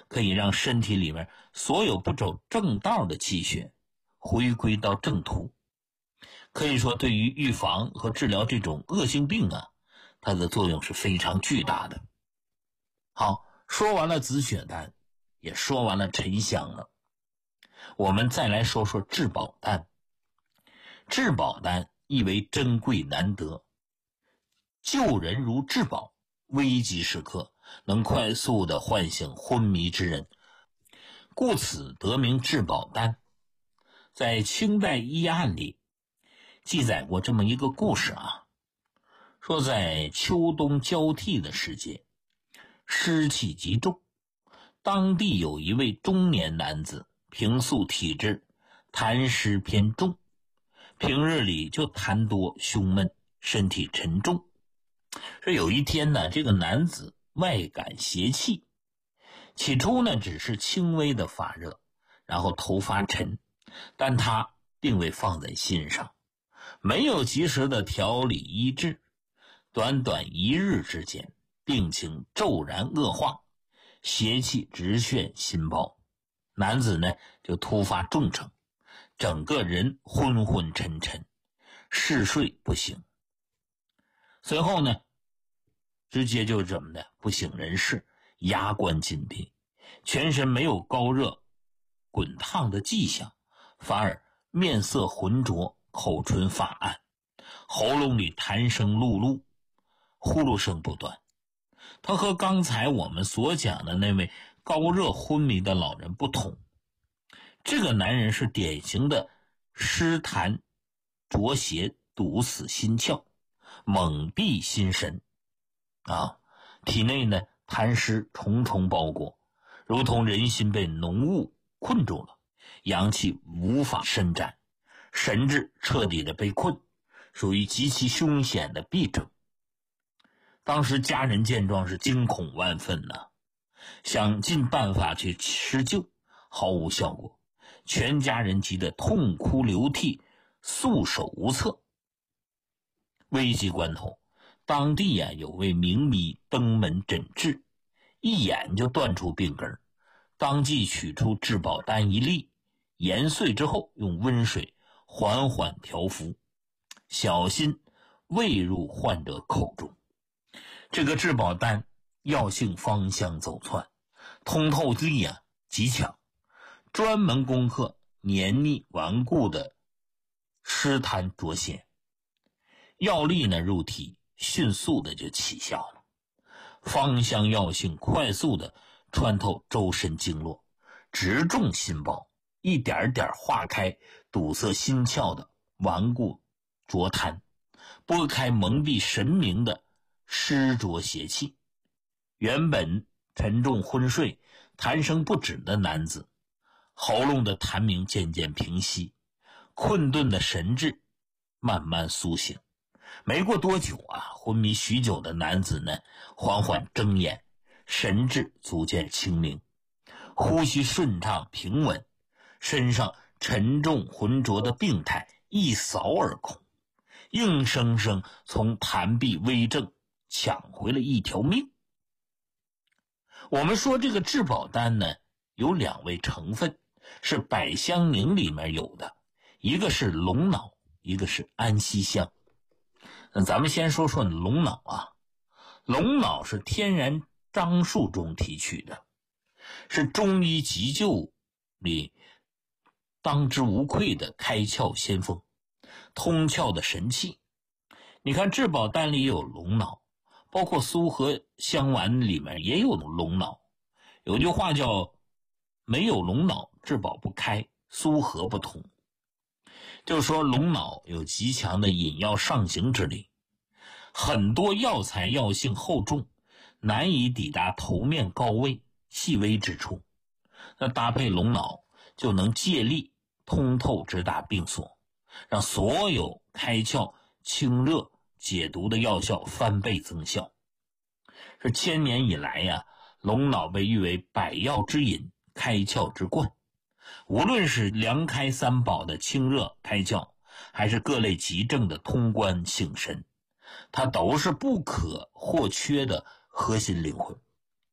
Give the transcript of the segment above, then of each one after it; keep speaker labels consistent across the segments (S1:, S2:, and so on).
S1: 可以让身体里面所有不走正道的气血回归到正途。可以说对于预防和治疗这种恶性病啊，它的作用是非常巨大的。好，说完了紫雪丹，也说完了沉香了，我们再来说说至宝丹。至宝丹意为珍贵难得，救人如至宝，危急时刻能快速地唤醒昏迷之人，故此得名至宝丹。在清代医案里记载过这么一个故事啊，说在秋冬交替的时节，湿气极重，当地有一位中年男子，平素体质痰湿偏重，平日里就痰多胸闷，身体沉重。说有一天呢，这个男子外感邪气，起初呢只是轻微的发热，然后头发沉，但他并未放在心上，没有及时的调理医治，短短1日之间，病情骤然恶化，邪气直眩心包，男子呢就突发重症，整个人昏昏沉沉，嗜睡不醒。随后呢直接就怎么的不省人事，牙关紧闭，全身没有高热滚烫的迹象，反而面色浑浊，口唇发暗，喉咙里痰声辘辘，呼噜声不断。他和刚才我们所讲的那位高热昏迷的老人不同，这个男人是典型的湿痰浊邪堵死心窍，蒙蔽心神啊，体内呢痰湿重重包裹，如同人心被浓雾困住了，阳气无法伸展，神志彻底的被困，属于极其凶险的痹症。当时家人见状是惊恐万分呐，想尽办法去施救，毫无效果，全家人急得痛哭流涕，束手无策。危急关头，当地有位名医登门诊治，一眼就断出病根，当即取出至宝丹1粒，研碎之后用温水缓缓调服，小心喂入患者口中。这个至宝丹药性芳香走窜，通透力极强，专门攻克黏腻顽固的湿痰浊邪，药力呢入体迅速的就起效了，芳香药性快速的穿透周身经络，直中心包，一点点化开堵塞心窍的顽固浊痰，拨开蒙蔽神明的湿浊邪气。原本沉重昏睡痰声不止的男子，喉咙的痰鸣渐渐平息，困顿的神志慢慢苏醒。没过多久昏迷许久的男子呢缓缓睁眼，神志逐渐清明，呼吸顺畅平稳，身上沉重浑浊的病态一扫而空，硬生生从痰痹危症抢回了一条命。我们说这个至宝丹呢有2味成分，是百香宁里面有的，一个是龙脑，一个是安息香。那咱们先说说龙脑龙脑是天然樟树中提取的，是中医急救里当之无愧的开窍先锋，通窍的神器。你看至宝丹里有龙脑，包括苏合香丸里面也有龙脑。有句话叫没有龙脑至宝不开，苏合不通，就是说龙脑有极强的引药上行之力，很多药材药性厚重，难以抵达头面高位细微之处，那搭配龙脑就能借力通透直达病所，让所有开窍清热解毒的药效翻倍增效。是千年以来龙脑被誉为百药之引，开窍之冠。无论是凉开三宝的清热开窍，还是各类急症的通关醒神，它都是不可或缺的核心灵魂。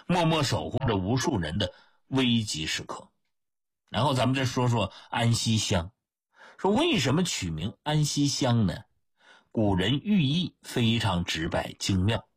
S1: 默默守护着无数人的危急时刻。然后咱们再说说安息乡，说为什么取名安息乡呢？古人寓意非常直白精妙，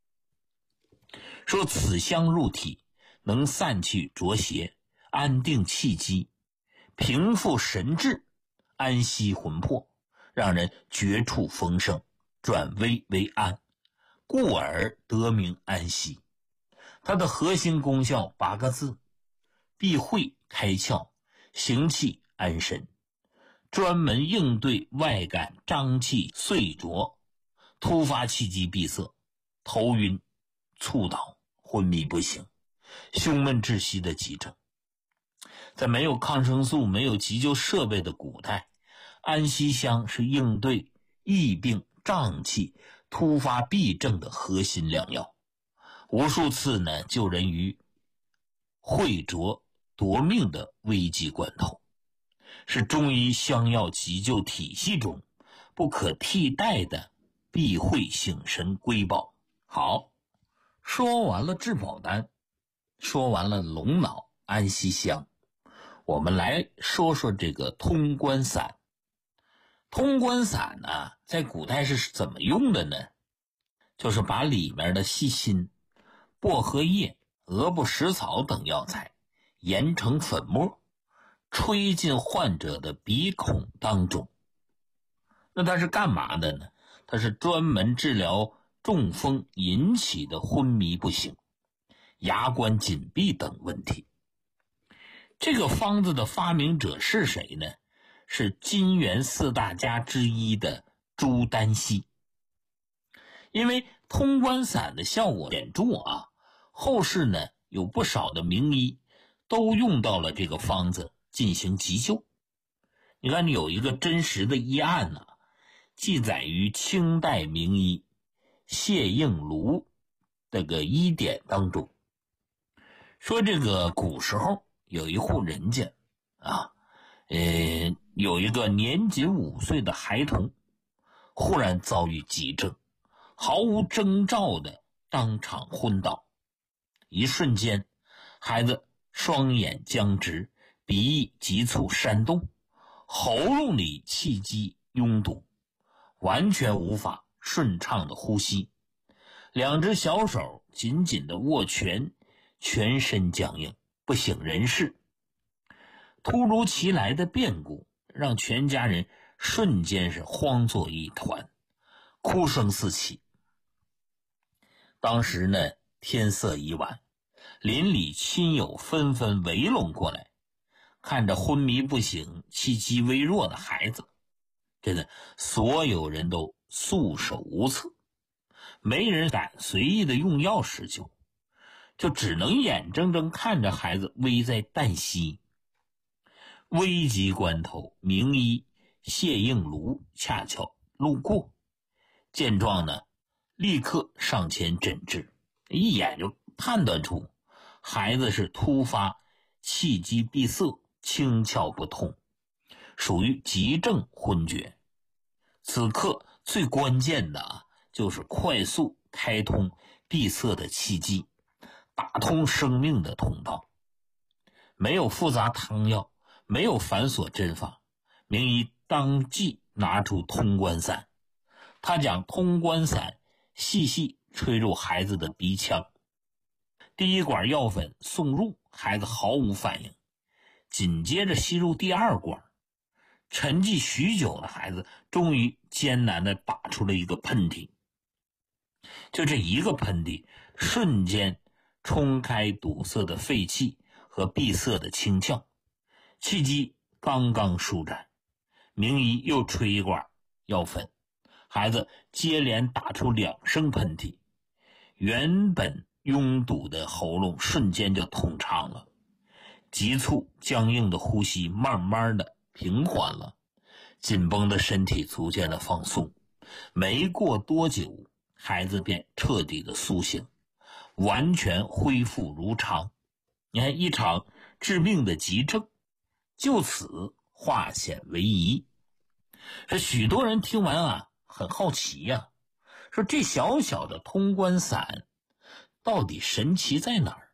S1: 说此香入体，能散去浊邪，安定气机，平复神志，安息魂魄，让人绝处逢生，转危为安，故而得名安息。它的核心功效8个字：避讳开窍，行气安神，专门应对外感瘴气碎浊、突发气机闭塞、头晕、猝倒、昏迷不醒、胸闷窒息的急症。在没有抗生素、没有急救设备的古代，安息香是应对疫病、瘴气、突发痹症的核心良药，无数次呢救人于秽浊夺命的危急关头，是中医香药急救体系中不可替代的避讳醒神瑰宝。好，说完了治保丹，说完了龙脑、安息香，我们来说说这个通关散。通关散呢，在古代是怎么用的呢？就是把里面的细辛、薄荷叶、鹅不食草等药材研成粉末，吹进患者的鼻孔当中。那它是干嘛的呢？它是专门治疗中风引起的昏迷不醒、牙关紧闭等问题。这个方子的发明者是谁呢？是金元4大家之一的朱丹溪。因为通关散的效果显著啊，后世呢有不少的名医都用到了这个方子进行急救。你看有一个真实的医案呢，记载于清代名医谢应庐这个医典当中，说这个古时候有一户人家啊，有一个年仅5岁的孩童忽然遭遇急症，毫无征兆的当场昏倒。一瞬间，孩子双眼僵直，鼻翼急促煽动，喉咙里气机拥堵，完全无法顺畅的呼吸，两只小手紧紧的握拳，全身僵硬，不省人事。突如其来的变故让全家人瞬间是慌作一团，哭声四起。当时呢，天色已晚，邻里亲友纷纷围拢过来，看着昏迷不醒、气机微弱的孩子，真的所有人都束手无策，没人敢随意的用药施救，就只能眼睁睁看着孩子危在旦夕。危急关头，名医谢应庐恰巧路过，见状呢，立刻上前诊治，一眼就判断出孩子是突发气机闭塞，轻窍不通，属于急症昏厥。此刻最关键的就是快速开通闭塞的气机，打通生命的通道。没有复杂汤药，没有繁琐针法，名医当即拿出通关散。他将通关散细细吹入孩子的鼻腔，第一管药粉送入，孩子毫无反应，紧接着吸入第二管，沉寂许久的孩子终于艰难地打出了一个喷嚏。就这一个喷嚏，瞬间冲开堵塞的肺气和闭塞的清窍，气机刚刚舒展，名医又吹一管药粉，孩子接连打出2声喷嚏，原本拥堵的喉咙瞬间就通畅了，急促僵硬的呼吸慢慢的平缓了，紧绷的身体逐渐的放松。没过多久，孩子便彻底的苏醒，完全恢复如常。你看，一场致命的急症就此化险为夷。这许多人听完很好奇说这小小的通关散到底神奇在哪儿？